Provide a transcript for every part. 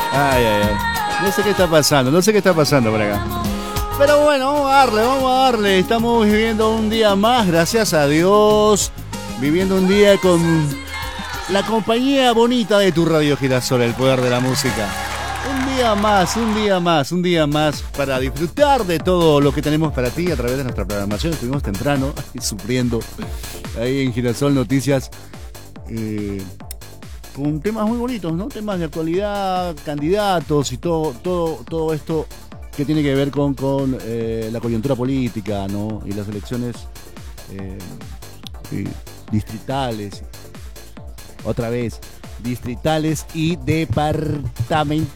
Ay, ay, ay. No sé qué está pasando, no sé qué está pasando por acá. Pero bueno, vamos a darle. Estamos viviendo un día más, gracias a Dios. Viviendo un día con la compañía bonita de tu Radio Girasol, el poder de la música. Un día más para disfrutar de todo lo que tenemos para ti a través de nuestra programación. Estuvimos temprano sufriendo ahí en Girasol Noticias con temas muy bonitos, ¿no? Temas de actualidad, candidatos y todo esto que tiene que ver con la coyuntura política, ¿no? Y las elecciones distritales. Otra vez, distritales y departamentales.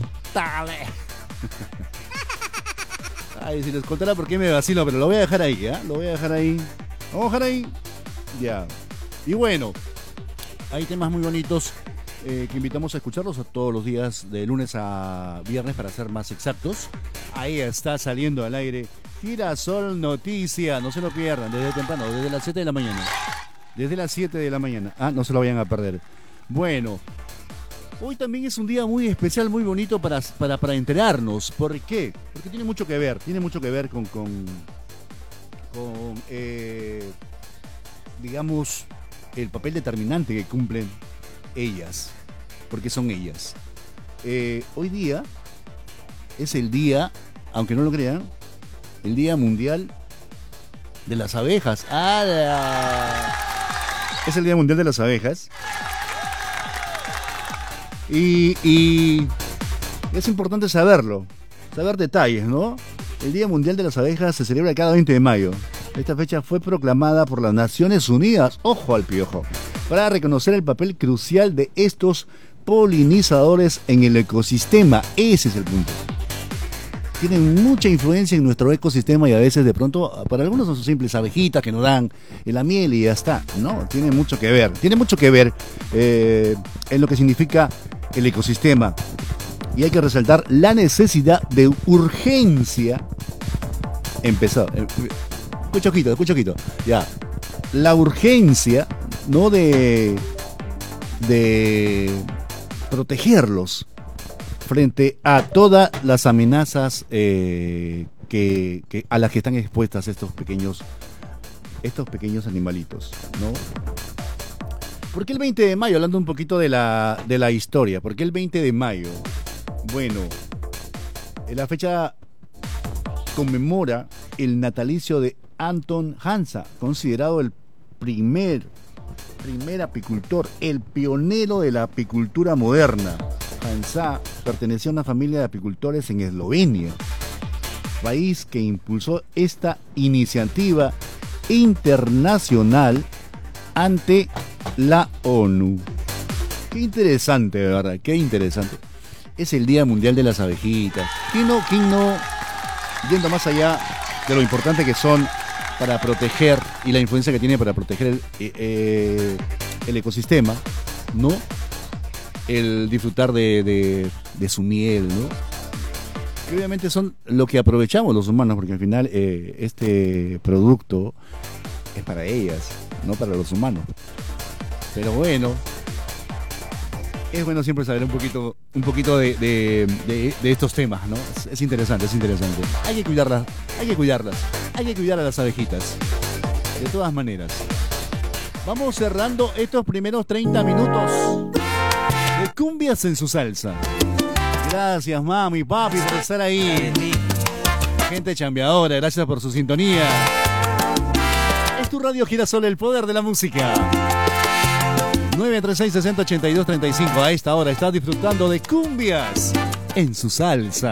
Ay, si les contara por qué me vacilo, pero lo voy a dejar ahí, ¿eh? Lo voy a dejar ahí. Vamos a dejar ahí. Ya. Y bueno, hay temas muy bonitos que invitamos a escucharlos todos los días, de lunes a viernes, para ser más exactos. Ahí está saliendo al aire Girasol Noticia. No se lo pierdan, desde temprano, desde las 7 de la mañana. Desde las 7 de la mañana. No se lo vayan a perder. Bueno, hoy también es un día muy especial, muy bonito para enterarnos. ¿Por qué? Porque tiene mucho que ver con digamos, el papel determinante que cumplen ellas. Porque son ellas. Hoy día es el día, aunque no lo crean, el Día Mundial de las Abejas. Es el Día Mundial de las Abejas. Y es importante saberlo, saber detalles, ¿no? El Día Mundial de las Abejas se celebra cada 20 de mayo. Esta fecha fue proclamada por las Naciones Unidas, ojo al piojo, para reconocer el papel crucial de estos polinizadores en el ecosistema. Ese es el punto. Tienen mucha influencia en nuestro ecosistema y a veces de pronto para algunos son simples abejitas que nos dan la miel y ya está. No, tiene mucho que ver en lo que significa el ecosistema. Y hay que resaltar la necesidad de urgencia. Empezó. Escucha ojito. Ya. La urgencia, ¿no? De protegerlos frente a todas las amenazas a las que están expuestas estos pequeños animalitos, ¿no? ¿Por qué el 20 de mayo? Hablando un poquito de la historia. ¿Por qué el 20 de mayo? Bueno, la fecha conmemora el natalicio de Anton Hansa, considerado el primer apicultor, el pionero de la apicultura moderna. Hansa pertenecía a una familia de apicultores en Eslovenia, país que impulsó esta iniciativa internacional ante la ONU. Qué interesante, de verdad, qué interesante. Es el Día Mundial de las Abejitas. ¿Quién no, yendo más allá de lo importante que son para proteger y la influencia que tiene para proteger el ecosistema, ¿no? El disfrutar de su miel, ¿no? Que obviamente son lo que aprovechamos los humanos, porque al final este producto es para ellas, no para los humanos. Pero bueno, es bueno siempre saber un poquito de estos temas, ¿no? Es interesante. Hay que cuidarlas, hay que cuidar a las abejitas. De todas maneras. Vamos cerrando estos primeros 30 minutos de Cumbias en su Salsa. Gracias, mami, papi, por estar ahí. Gente chambeadora, gracias por su sintonía. Es tu Radio Girasol, el poder de la música. 936-60-82-35. A esta hora estás disfrutando de Cumbias en su Salsa.